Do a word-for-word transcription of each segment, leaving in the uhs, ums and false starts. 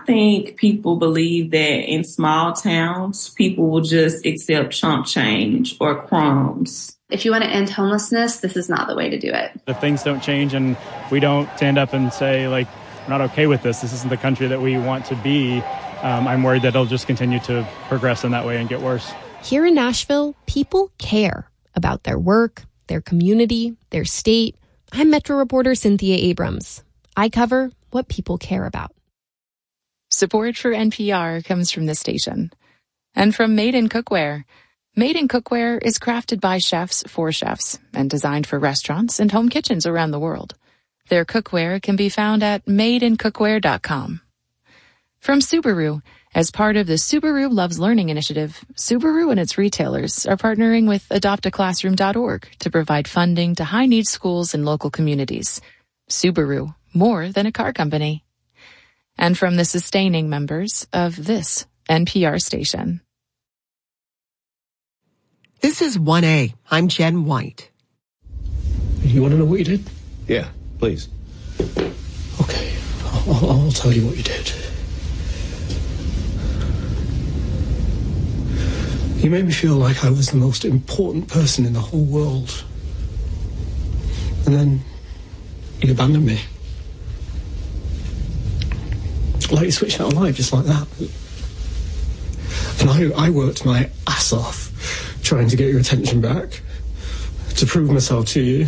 think people believe that in small towns, people will just accept chump change or crumbs. If you want to end homelessness, this is not the way to do it. If things don't change and we don't stand up and say, like, we're not okay with this, this isn't the country that we want to be, um, I'm worried that it'll just continue to progress in that way and get worse. Here in Nashville, people care about their work, their community, their state. I'm Metro reporter Cynthia Abrams. I cover what people care about. Support for N P R comes from this station and from Made in Cookware. Made in Cookware is crafted by chefs for chefs and designed for restaurants and home kitchens around the world. Their cookware can be found at made in cookware dot com. From Subaru, as part of the Subaru Loves Learning initiative, Subaru and its retailers are partnering with adopt a classroom dot org to provide funding to high-need schools and local communities. Subaru, more than a car company. And from the sustaining members of this N P R station. This is one A. I'm Jen White. You want to know what you did? Yeah, please. Okay, I'll, I'll tell you what you did. You made me feel like I was the most important person in the whole world. And then you abandoned me. Like you switched out of life just like that. And I, I worked my ass off trying to get your attention back, to prove myself to you,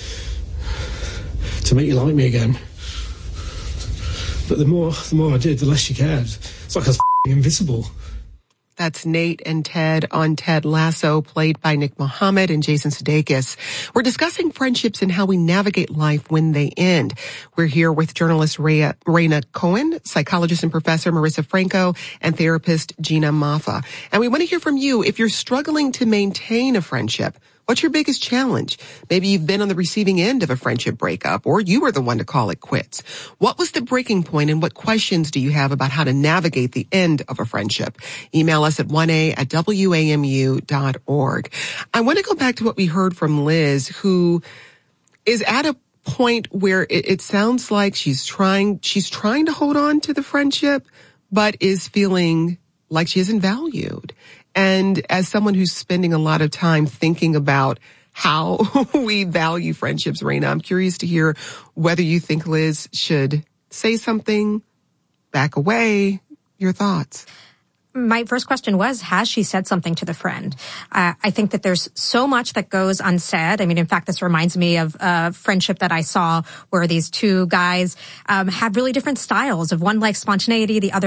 to make you like me again. But the more the more I did, the less you cared. It's like I was f***ing invisible. That's Nate and Ted on Ted Lasso, played by Nick Mohammed and Jason Sudeikis. We're discussing friendships and how we navigate life when they end. We're here with journalist Rhea, Raina Cohen, psychologist and professor Marissa Franco, and therapist Gina Maffa. And we want to hear from you. If you're struggling to maintain a friendship, what's your biggest challenge? Maybe you've been on the receiving end of a friendship breakup, or you were the one to call it quits. What was the breaking point, and what questions do you have about how to navigate the end of a friendship? Email us at one a at w a m u dot org. I want to go back to what we heard from Liz, who is at a point where it, it sounds like she's trying, she's trying to hold on to the friendship, but is feeling like she isn't valued. And as someone who's spending a lot of time thinking about how we value friendships, Raina, I'm curious to hear whether you think Liz should say something, back away, your thoughts. My first question was, has she said something to the friend? Uh, I think that there's so much that goes unsaid. I mean, in fact, this reminds me of a friendship that I saw where these two guys um, had really different styles. Of one liked spontaneity, the other